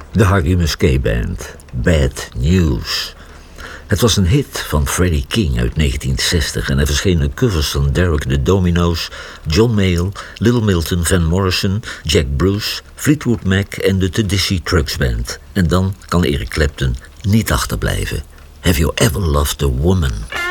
De Harry Musquet Band, Bad News. Het was een hit van Freddie King uit 1960 en er verschenen covers van Derek the Dominoes, John Mayall, Little Milton, Van Morrison, Jack Bruce, Fleetwood Mac en de Tedeschi Trucks Band. En dan kan Eric Clapton niet achterblijven. Have you ever loved a woman?